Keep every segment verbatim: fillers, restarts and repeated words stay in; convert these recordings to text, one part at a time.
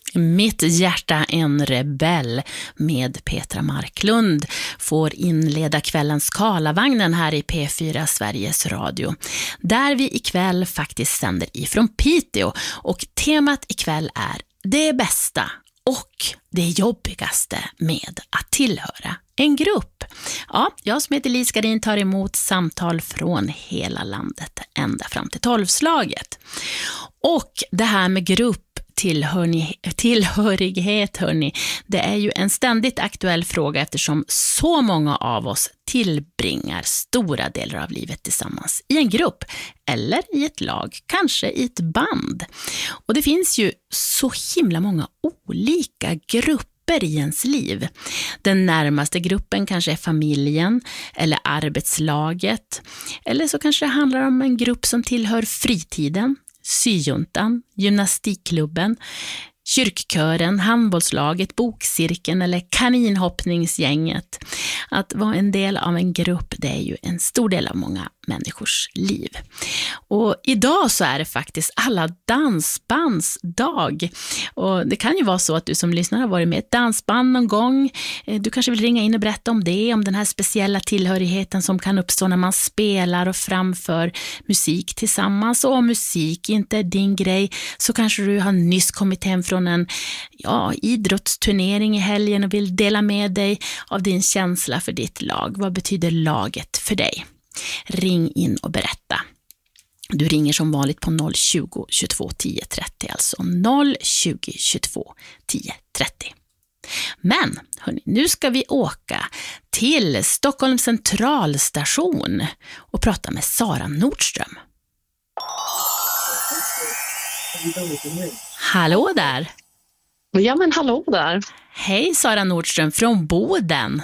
Mitt hjärta en rebell med Petra Marklund får inleda kvällens Karlavagnen här i P fyra Sveriges Radio, där vi ikväll faktiskt sänder ifrån Piteå, och temat ikväll är det bästa och det jobbigaste med att tillhöra en grupp. Ja, jag som heter Lisa Garin tar emot samtal från hela landet ända fram till tolvslaget. Och det här med grupp Tillhörni, tillhörighet, hörni, det är ju en ständigt aktuell fråga eftersom så många av oss tillbringar stora delar av livet tillsammans i en grupp eller i ett lag, kanske i ett band. Och det finns ju så himla många olika grupper i ens liv. Den närmaste gruppen kanske är familjen eller arbetslaget, eller så kanske det handlar om en grupp som tillhör fritiden, syjuntan, gymnastikklubben, kyrkkören, handbollslaget, bokcirkeln eller kaninhoppningsgänget. Att vara en del av en grupp, det är ju en stor del av många människors liv. Och idag så är det faktiskt alla dansbands dag. Och det kan ju vara så att du som lyssnar har varit med i ett dansband någon gång. Du kanske vill ringa in och berätta om det, om den här speciella tillhörigheten som kan uppstå när man spelar och framför musik tillsammans. Och om musik inte är din grej så kanske du har nyss kommit hem från en ja, idrottsturnering i helgen och vill dela med dig av din känsla för ditt lag. Vad betyder laget för dig? Ring in och berätta. Du ringer som vanligt på noll tjugo, tjugotvå, tio, trettio, alltså noll tjugo, tjugotvå, tio, trettio. Men hörni, nu ska vi åka till Stockholms centralstation och prata med Sara Nordström. Hallå där! Ja, men hallå där. Hej Sara Nordström från Boden.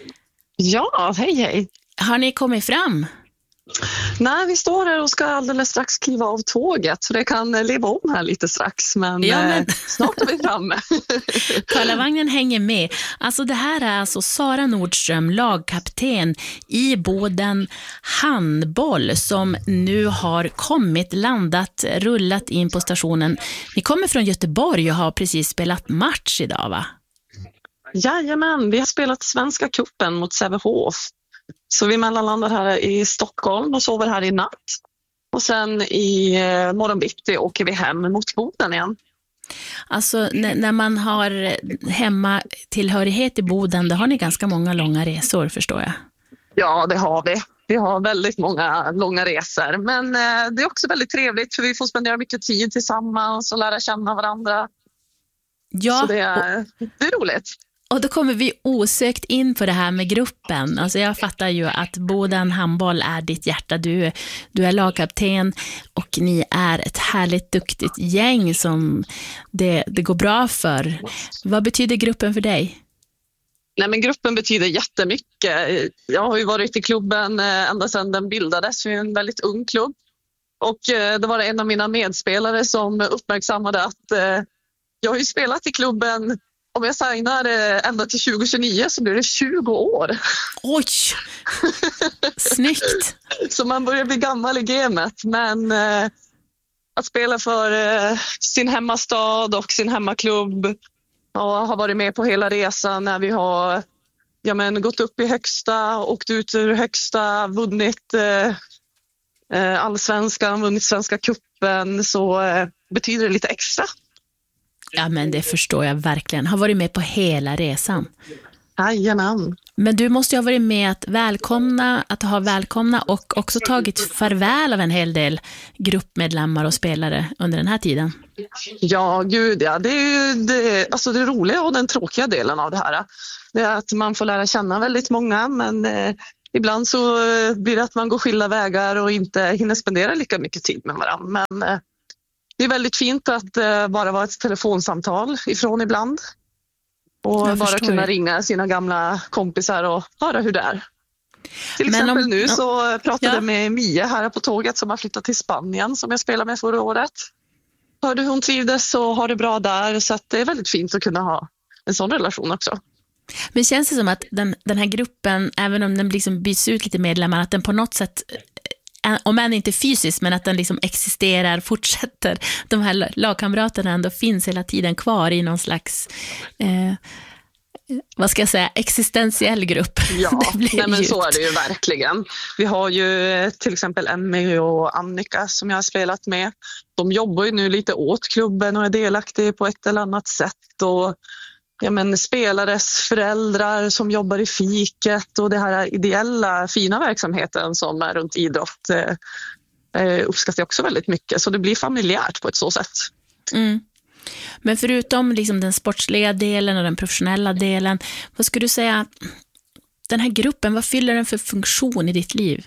Ja, hej hej. Har ni kommit fram? Nej, vi står här och ska alldeles strax kliva av tåget, så det kan leva om här lite strax, men, ja, men... Eh, snart är vi framme. Karlavagnen hänger med. Alltså det här är alltså Sara Nordström, lagkapten i Boden handboll, som nu har kommit, landat, rullat in på stationen. Ni kommer från Göteborg och har precis spelat match idag, va? Jajamän, vi har spelat Svenska cupen mot Sävehof. Så vi mellanlandar här i Stockholm och sover här i natt. Och sen i eh, morgonbitti åker vi hem mot Boden igen. Alltså n- när man har hemma tillhörighet i Boden, då har ni ganska många långa resor, förstår jag. Ja, det har vi. Vi har väldigt många långa resor. Men eh, det är också väldigt trevligt, för vi får spendera mycket tid tillsammans och lära känna varandra. Ja, så det är, det är roligt. Och då kommer vi osökt in på det här med gruppen. Alltså jag fattar ju att Boden handboll är ditt hjärta. Du, du är lagkapten och ni är ett härligt duktigt gäng som det, det går bra för. Vad betyder gruppen för dig? Nej, men gruppen betyder jättemycket. Jag har ju varit i klubben ända sedan den bildades. Vi är en väldigt ung klubb. Och det var en av mina medspelare som uppmärksammade att jag har ju spelat i klubben. Om jag signar ända till tjugo tjugonio så blir det tjugo år. Oj, snyggt. Så man börjar bli gammal i gamet. Men eh, att spela för eh, sin hemmastad och sin hemmaklubb och har varit med på hela resan när vi har ja, men, gått upp i högsta, åkt ut ur högsta, vunnit eh, allsvenskan, vunnit Svenska cupen, så eh, betyder det lite extra. Ja, men det förstår jag verkligen. Har varit med på hela resan. Jajamän. Men du måste ju ha varit med att välkomna, att ha välkomna och också tagit farväl av en hel del gruppmedlemmar och spelare under den här tiden. Ja, gud ja. Det är ju det, alltså det roliga och den tråkiga delen av det här. Det är att man får lära känna väldigt många, men eh, ibland så blir det att man går skilda vägar och inte hinner spendera lika mycket tid med varandra. Men eh, det är väldigt fint att uh, bara vara ett telefonsamtal ifrån ibland. Och bara kunna det. ringa sina gamla kompisar och höra hur det är. Till Men exempel om, nu så pratade jag ja. med Mia här på tåget som har flyttat till Spanien, som jag spelade med förra året. Hörde hon trivdes och har det bra där, så att det är väldigt fint att kunna ha en sån relation också. Men känns det som att den, den här gruppen, även om den liksom byts ut lite medlemmar, att den på något sätt om än inte fysiskt, men att den liksom existerar, fortsätter. De här lagkamraterna ändå finns hela tiden kvar i någon slags eh, vad ska jag säga, existentiell grupp. Ja, nej men så är det ju verkligen. Vi har ju till exempel Emmy och Annika som jag har spelat med. De jobbar ju nu lite åt klubben och är delaktiga på ett eller annat sätt. Och ja, men spelares föräldrar som jobbar i fiket och det här ideella fina verksamheten som är runt idrott eh, uppskattar jag också väldigt mycket. Så det blir familjärt på ett så sätt. Mm. Men förutom liksom den sportsliga delen och den professionella delen, vad skulle du säga, den här gruppen, vad fyller den för funktion i ditt liv?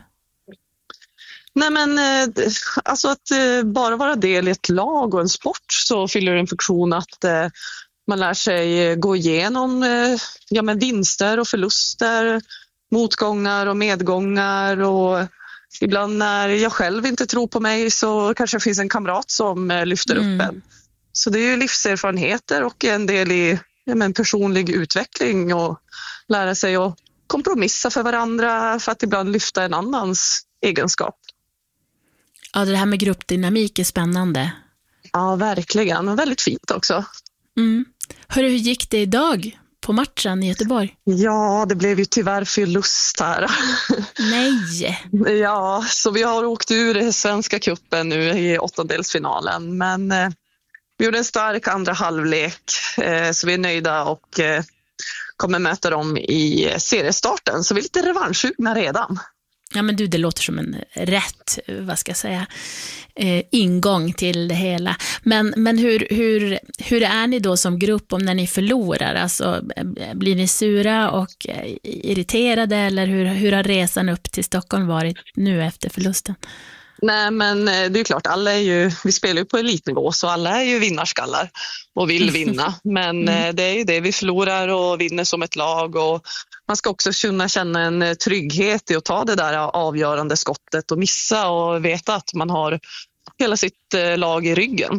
Nej men alltså att bara vara del i ett lag och en sport så fyller det en funktion att man lär sig gå igenom ja, men vinster och förluster, motgångar och medgångar, och ibland när jag själv inte tror på mig så kanske det finns en kamrat som lyfter Mm. upp en. Så det är ju livserfarenheter och en del i ja, men personlig utveckling och lära sig att kompromissa för varandra för att ibland lyfta en annans egenskap. Ja, det här med gruppdynamik är spännande. Ja, verkligen. Och väldigt fint också. Mm. Hörru, hur gick det idag på matchen i Göteborg? Ja, det blev ju tyvärr förlust här. Nej! Ja, så vi har åkt ur Svenska cupen nu i åttondelsfinalen. Men eh, vi gjorde en stark andra halvlek eh, så vi är nöjda och eh, kommer möta dem i seriestarten. Så vi är lite revanschsugna redan. Ja, men du, det låter som en rätt, vad ska jag säga, eh, ingång till det hela. Men, men hur, hur, hur är ni då som grupp om när ni förlorar? Alltså, blir ni sura och eh, irriterade, eller hur, hur har resan upp till Stockholm varit nu efter förlusten? Nej, men det är klart, alla är ju, vi spelar ju på elitnivå så alla är ju vinnarskallar och vill vinna. Men Mm. det är ju det, vi förlorar och vinner som ett lag, och man ska också kunna känna en trygghet i att ta det där avgörande skottet och missa och veta att man har hela sitt lag i ryggen.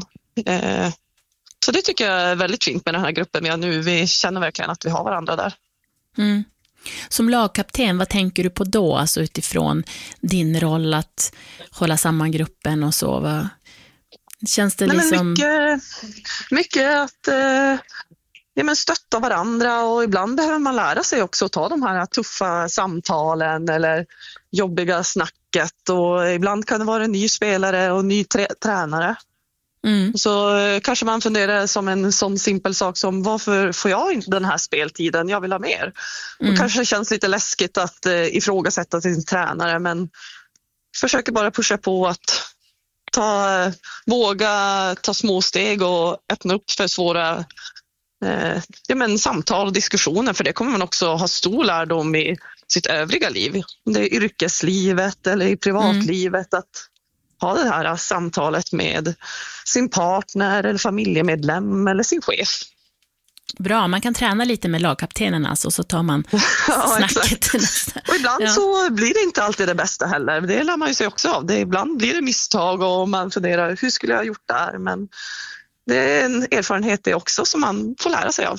Så det tycker jag är väldigt fint med den här gruppen vi har nu. Vi känner verkligen att vi har varandra där. Mm. Som lagkapten, vad tänker du på då? Alltså utifrån din roll att hålla samman gruppen och så. Vad känns det Nej, men liksom... mycket, mycket att eh, ja, men stötta varandra, och ibland behöver man lära sig också att ta de här tuffa samtalen eller jobbiga snacket, och ibland kan det vara en ny spelare och ny trä- tränare. Mm. Så eh, kanske man funderar som en sån simpel sak som varför får jag inte den här speltiden, jag vill ha mer. Mm. Och kanske det känns lite läskigt att eh, ifrågasätta sin tränare, men försöker bara pusha på att ta, våga ta små steg och öppna upp för svåra eh, ja, men samtal och diskussioner, för det kommer man också ha stor lärdom i sitt övriga liv. Det är yrkeslivet eller i privatlivet, mm. att ha det här samtalet med sin partner eller familjemedlem eller sin chef. Bra, man kan träna lite med lagkaptenen alltså, så tar man ja, snacket nästa. Och ibland ja. så blir det inte alltid det bästa heller. Det lär man ju sig också av. Det, ibland blir det misstag och man funderar, hur skulle jag ha gjort där? Men det är en erfarenhet det också som man får lära sig av.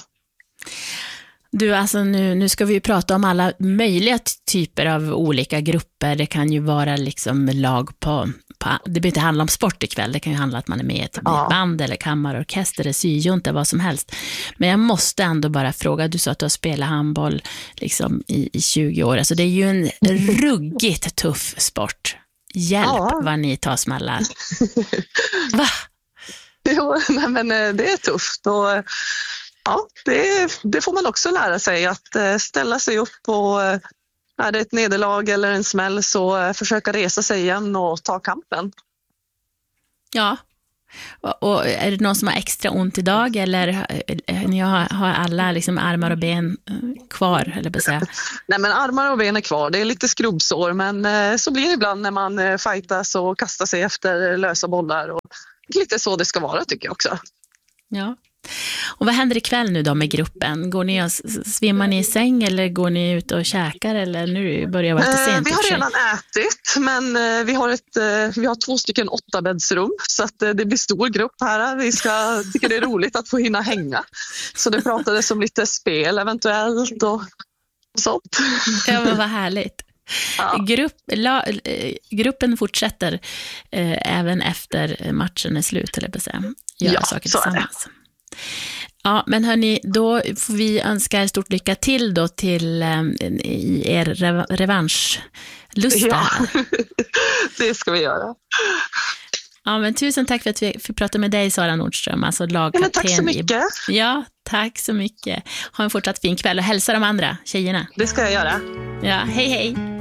Du, alltså nu, nu ska vi ju prata om alla möjliga typer av olika grupper. Det kan ju vara liksom lag på, på det behöver inte handla om sport ikväll. Det kan ju handla om att man är med i ett ja. band eller kammarorkester eller syjunta, vad som helst. Men jag måste ändå bara fråga, du sa att du har spelat handboll liksom i, i tjugo år. Alltså det är ju en ruggigt tuff sport. Hjälp ja. vad ni tar smällar. Va? Jo, nej, men det är tufft, och ja, det, det får man också lära sig, att ställa sig upp, och är det ett nederlag eller en smäll så försöka resa sig igen och ta kampen. Ja, och, och är det någon som har extra ont idag, eller har, har alla liksom armar och ben kvar, eller säga? Nej, men armar och ben är kvar, det är lite skrubbsår, men så blir det ibland när man fightas och kastar sig efter lösa bollar, och lite så det ska vara tycker jag också. Ja. Och vad händer ikväll nu då med gruppen? Går ni och svimmar ni i säng, eller går ni ut och käkar, eller nu börjar det vara lite sent? Vi har redan ätit, men vi har, ett, vi har två stycken åttabäddsrum, så att det blir stor grupp här. Vi ska, tycker det är roligt att få hinna hänga. Så det pratades om lite spel eventuellt och sånt. Ja, men vad härligt. Ja. Grupp, la, gruppen fortsätter eh, även efter matchen är slut, eller på att säga. Göra Ja, saker så är det. tillsammans. Ja, men hörni, då får vi önska er stort lycka till då till um, i er rev- revanschlusta. Ja, det ska vi göra. Ja, men tusen tack för att vi fick prata med dig, Sara Nordström, alltså lagkapten. Ja, tack så mycket. I... Ja, tack så mycket. Ha en fortsatt fin kväll och hälsa de andra tjejerna. Det ska jag göra. Ja, hej hej.